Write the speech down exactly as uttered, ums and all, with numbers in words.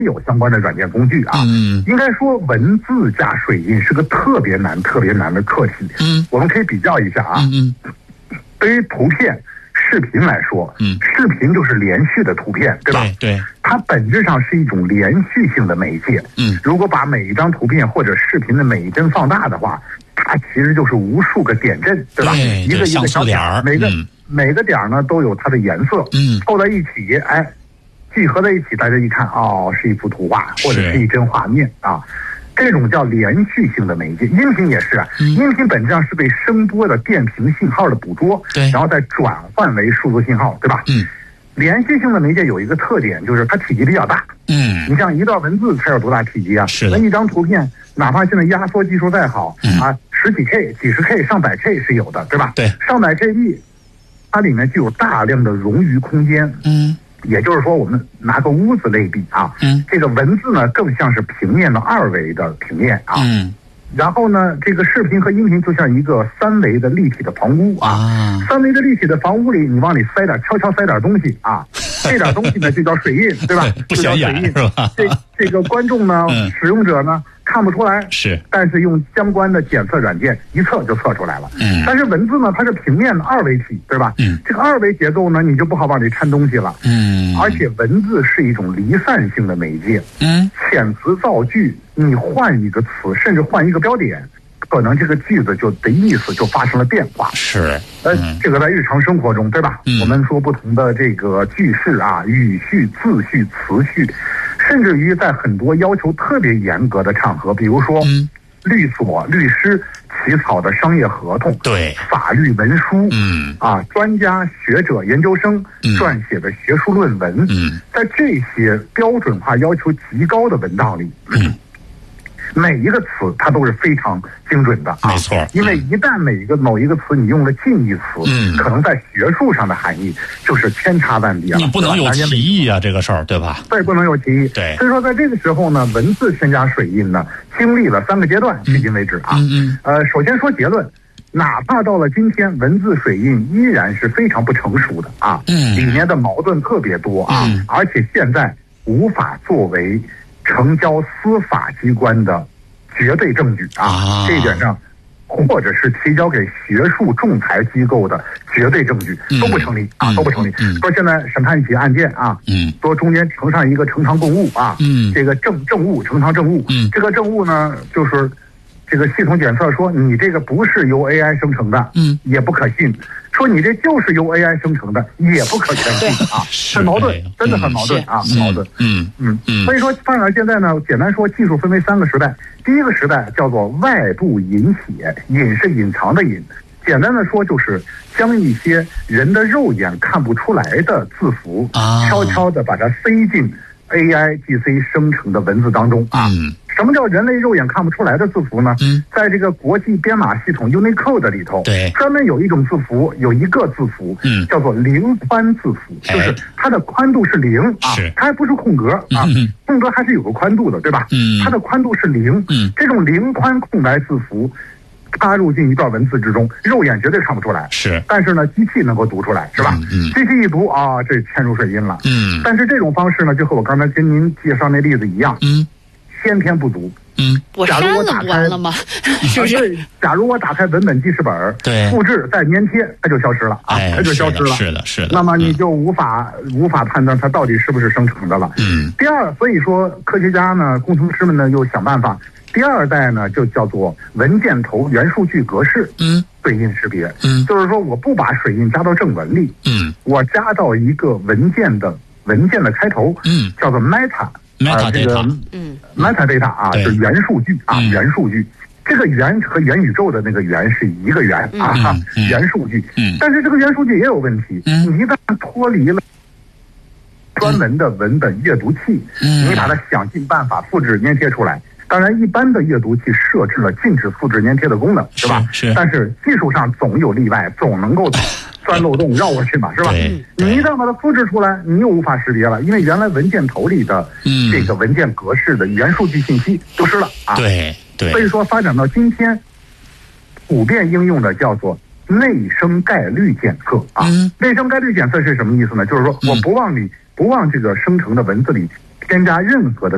有相关的软件工具啊。 嗯， 应该说文字加水印是个特别难、特别难的课题。 嗯， 我们可以比较一下啊。 嗯嗯， 对于图片、视频来说， 嗯， 视频就是连续的图片，对吧？ 对对， 它本质上是一种连续性的媒介。 嗯， 如果把每一张图片或者视频的每一帧放大的话，它其实就是无数个点阵，对吧？ 对， 一个一个小点儿， 每个、 嗯、 每个点呢都有它的颜色， 嗯， 凑在一起，哎，聚合在一起，大家一看，哦，是一幅图画或者是一帧画面啊。这种叫连续性的媒介，音频也是啊。 嗯、 音频本质上是被声波的电平信号的捕捉， 对， 然后再转换为数字信号，对吧？ 嗯。 连续性的媒介有一个特点，就是它体积比较大。 嗯， 你像一段文字才有多大体积啊？ 是的。 那一张图片，哪怕现在压缩技术再好， 嗯、 啊，十几 K、几十 K、上百 K 是有的，对吧？ 对。 上百 K B， 它里面具有大量的冗余空间。 嗯。 也就是说，我们拿个屋子类比啊， 嗯， 这个文字呢更像是平面的二维的平面啊。 嗯。 然后呢，这个视频和音频就像一个三维的立体的房屋啊， 啊三维的立体的房屋里，你往里塞点，悄悄塞点东西啊，这点东西呢就叫水印，对吧？ 不显眼是吧？ 这这个观众呢， 嗯、 使用者呢看不出来， 是， 但是用相关的检测软件一测就测出来了。 嗯， 但是文字呢，它是平面的二维体，对吧？ 嗯， 这个二维结构呢，你就不好往里掺东西了。 嗯， 而且文字是一种离散性的媒介。 嗯， 遣词造句，你换一个词，甚至换一个标点，可能这个句子就的意思就发生了变化。 是， 呃，这个在日常生活中，对吧？ 嗯， 我们说不同的这个句式啊、语序、字序、词序，甚至于在很多要求特别严格的场合，比如说， 嗯， 律所、律师起草的商业合同， 对， 法律文书， 嗯， 啊，专家学者、研究生撰写的学术论文， 嗯， 在这些标准化要求极高的文档里， 嗯。 每一个词它都是非常精准的， 没错。 因为一旦每一个某一个词你用了近义词， 嗯， 可能在学术上的含义就是千差万别了。 你不能有歧义啊，这个事儿，对吧？ 对，不能有歧义。 对， 所以说在这个时候呢，文字添加水印呢，经历了三个阶段，迄今为止啊。 嗯嗯。 呃，首先说结论，哪怕到了今天，文字水印依然是非常不成熟的啊， 嗯， 里面的矛盾特别多啊， 嗯， 而且现在无法作为成交司法机关的绝对证据啊， 啊这一点上，或者是提交给学术仲裁机构的绝对证据、 嗯、 都不成立啊， 嗯、 都不成立。 嗯、 说现在审判一起案件啊， 嗯， 说中间呈上一个呈堂供物啊， 嗯， 这个证证物呈堂证物， 嗯， 这个证物呢就是这个系统检测说你这个不是由 A I 生成的， 嗯， 也不可信。说你这就是由 A I 生成的，也不可全信啊，很矛盾，真的很矛盾啊，很矛盾。 嗯嗯嗯。 所以说，当然现在呢，简单说，技术分为三个时代。第一个时代叫做外部隐写，隐是隐藏的隐。简单的说，就是将一些人的肉眼看不出来的字符， 啊， 悄悄的把它塞进 A I G C 生成的文字当中啊。 嗯。 什么叫人类肉眼看不出来的字符呢？ 嗯， 在这个国际编码系统 Unicode 里头， 对， 专门有一种字符，有一个字符， 嗯， 叫做零宽字符， 哎、 就是它的宽度是零啊， 是， 它还不是空格啊， 嗯、 空格还是有个宽度的，对吧？ 嗯， 它的宽度是零， 嗯， 这种零宽空白字符插入进一段文字之中，肉眼绝对看不出来， 是， 但是呢，机器能够读出来，是吧？ 嗯， 机器一读啊，这嵌入水印了， 嗯， 但是这种方式呢，就和我刚才跟您介绍那例子一样， 嗯。 先天不足， 嗯， 我删了不完了吗？是不是？ 假如我打开文本记事本， 对， 复制再粘贴，它就消失了啊， 哎、 它就消失了。 是的，是的。 那么你就无法、嗯、无法判断它到底是不是生成的了。 嗯。 第二，所以说科学家呢、工程师们呢又想办法，第二代呢就叫做文件头元数据格式， 嗯， 水印识别， 嗯， 就是说我不把水印加到正文里， 嗯， 我加到一个文件的文件的开头， 嗯， 叫做 meta。 meta data， 嗯 ，meta data 啊，是元数据啊，元数据。这个元和元宇宙的那个元是一个元啊，元数据。 嗯， 但是这个元数据也有问题， 嗯， 你一旦脱离了专门的文本阅读器， 嗯， 你把它想尽办法复制粘贴出来。当然，一般的阅读器设置了禁止复制粘贴的功能，是吧？ 是。 但是技术上总有例外，总能够钻漏洞绕过去嘛，是吧？你一旦把它复制出来，你又无法识别了，因为原来文件头里的这个文件格式的元数据信息丢失了啊。 对对。 所以说，发展到今天，普遍应用的叫做内生概率检测啊。 嗯。 内生概率检测是什么意思呢？就是说我不往里不往这个生成的文字里添加任何的